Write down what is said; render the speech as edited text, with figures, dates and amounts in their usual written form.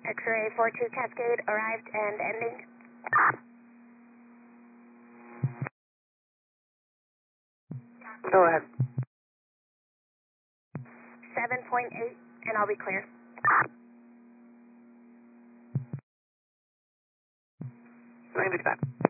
X-ray 42 Cascade arrived and ending. Go ahead. 7.8, and I'll be clear. Landing back.